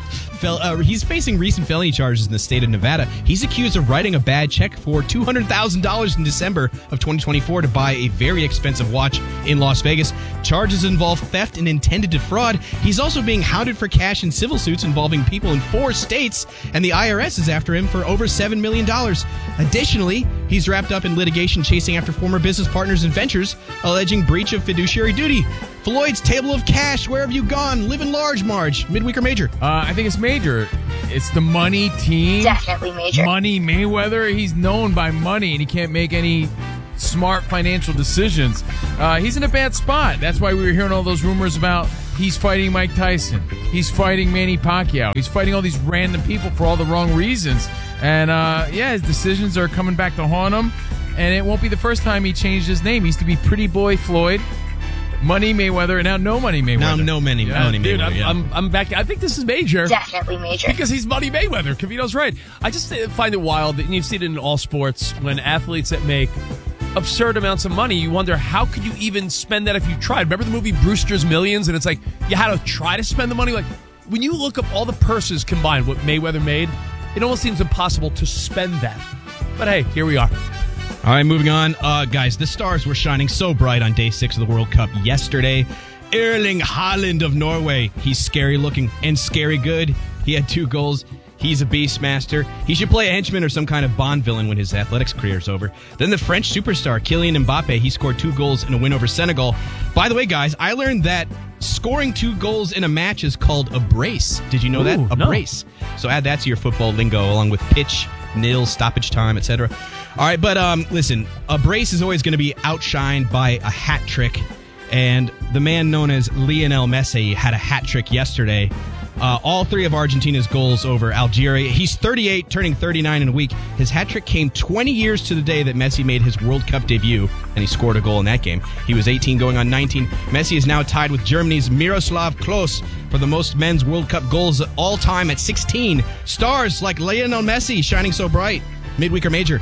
He's facing recent felony charges in the state of Nevada. He's accused of writing a bad check for $200,000 in December of 2024 to buy a very expensive watch in Las Vegas. Charges involve theft and intended defraud. He's also being hounded for cash in civil suits involving people in 4 states, and the IRS is after him for over $7 million. Additionally, he's wrapped up in litigation chasing after former business partners and ventures, alleging breach of fiduciary duty. Floyd's table of cash, where have you gone? Living large, Marge. Midweek or major? I think it's major. It's the money team. Definitely major. Money Mayweather. He's known by money, and he can't make any smart financial decisions. He's in a bad spot. That's why we were hearing all those rumors about he's fighting Mike Tyson. He's fighting Manny Pacquiao. He's fighting all these random people for all the wrong reasons. And, his decisions are coming back to haunt him. And it won't be the first time he changed his name. He used to be Pretty Boy Floyd, Money Mayweather, and now No Money Mayweather. Now No Money Mayweather. Dude, I'm back. I think this is major. Definitely major. Because he's Money Mayweather. Covino's right. I just find it wild, and you've seen it in all sports, when athletes that make absurd amounts of money, you wonder, how could you even spend that if you tried? Remember the movie Brewster's Millions? And it's like, you had to try to spend the money. Like, when you look up all the purses combined, what Mayweather made, it almost seems impossible to spend that. But hey, here we are. All right, moving on. Guys, the stars were shining so bright on day 6 of the World Cup yesterday. Erling Haaland of Norway. He's scary looking and scary good. He had 2 goals. He's a beastmaster. He should play a henchman or some kind of Bond villain when his athletics career's over. Then the French superstar, Kylian Mbappe, he scored 2 goals in a win over Senegal. By the way, guys, I learned that scoring 2 goals in a match is called a brace. Did you know that? A brace. So add that to your football lingo, along with pitch, nil, stoppage time, etc. All right, but listen, a brace is always going to be outshined by a hat trick. And the man known as Lionel Messi had a hat trick yesterday. All 3 of Argentina's goals over Algeria. He's 38, turning 39 in a week. His hat trick came 20 years to the day that Messi made his World Cup debut, and he scored a goal in that game. He was 18 going on 19. Messi is now tied with Germany's Miroslav Klose for the most men's World Cup goals all time at 16. Stars like Lionel Messi shining so bright. Midweek or major?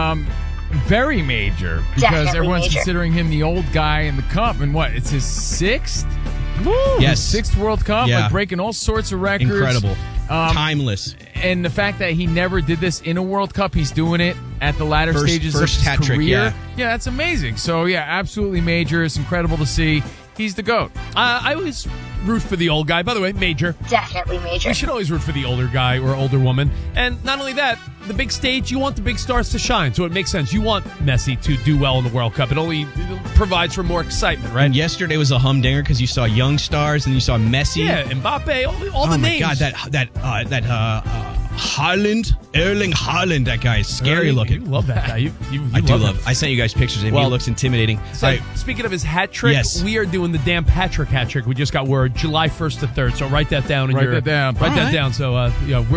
Very major, because Definitely everyone's major. considering him the old guy in the cup. And what? It's his 6th? Woo! Yes. His 6th World Cup, Yeah. like breaking all sorts of records. Incredible. Timeless. And the fact that he never did this in a World Cup, he's doing it at the latter stages of his hat career. trick, yeah. Yeah, that's amazing. So, yeah, absolutely major. It's incredible to see. He's the GOAT. I always root for the old guy. By the way, major. Definitely major. We should always root for the older guy or older woman. And not only that, the big stage, you want the big stars to shine. So it makes sense. You want Messi to do well in the World Cup. It only provides for more excitement, right? And yesterday was a humdinger because you saw young stars and you saw Messi. Yeah, Mbappe, all the names. Oh my God, that Haaland, Erling Haaland, that guy is scary looking. You love that guy. You I do love love him. I sent you guys pictures of him. He looks intimidating. So, All right. speaking of his hat trick, Yes. we are doing the Dan Patrick hat trick. We just got word July 1st to 3rd. So write that down. Write that down. Write All that right. down. So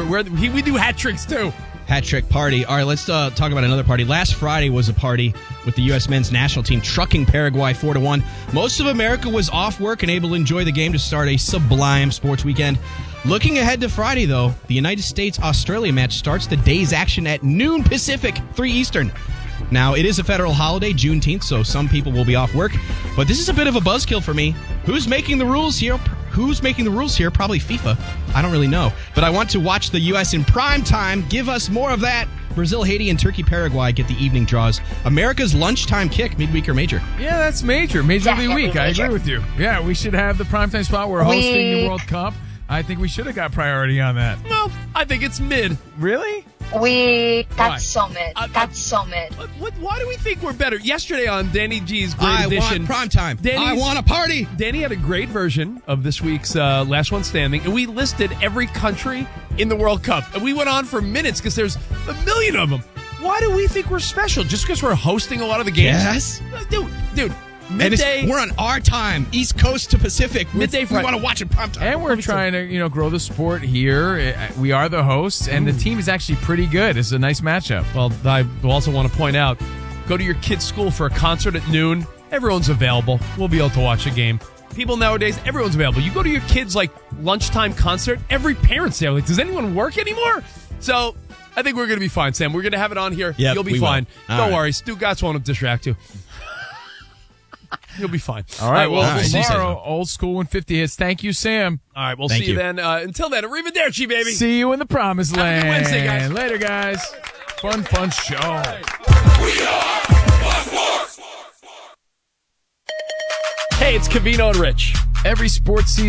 we do hat tricks too. Hat trick party. All right, let's talk about another party. Last Friday was a party with the U.S. men's national team trucking Paraguay 4-1. Most of America was off work and able to enjoy the game to start a sublime sports weekend. Looking ahead to Friday, though, the United States-Australia match starts the day's action at noon Pacific, 3 Eastern. Now, it is a federal holiday, Juneteenth, so some people will be off work. But this is a bit of a buzzkill for me. Who's making the rules here? Probably FIFA. I don't really know. But I want to watch the U.S. in prime time. Give us more of that. Brazil, Haiti, and Turkey, Paraguay get the evening draws. America's lunchtime kick, midweek or major. Yeah, that's major. Major of the Definitely week. I major. agree with you. Yeah, we should have the primetime spot. We're hosting the World Cup. I think we should have got priority on that. Well, I think it's mid. Really? That's so mid. That's so mid. Why do we think we're better? Yesterday on Danny G's Great I Edition, want prime time. I want a party. Danny had a great version of this week's Last One Standing, and we listed every country in the World Cup. And we went on for minutes because there's a million of them. Why do we think we're special? Just because we're hosting a lot of the games? Yes. Dude, midday. And we're on our time, East Coast to Pacific. Midday We Friday. want to watch it prime time. And we're trying to, grow the sport here. We are the hosts, and the team is actually pretty good. It's a nice matchup. Well, I also want to point out, go to your kid's school for a concert at noon. Everyone's available. We'll be able to watch a game. People nowadays, everyone's available. You go to your kid's lunchtime concert, every parent's there. Does anyone work anymore? So I think we're going to be fine, Sam. We're going to have it on here. Yep, You'll be we fine. will. Don't All worry. Stu Gatz won't distract you. You'll be fine. All right. Well, right. tomorrow, Old School 150 hits. Thank you, Sam. All right. We'll Thank see you you. then. Until then, arrivederci, baby. See you in the promised Have a land. good Wednesday, guys. Later, guys. Fun show. Hey, it's Covino and Rich. Every sports season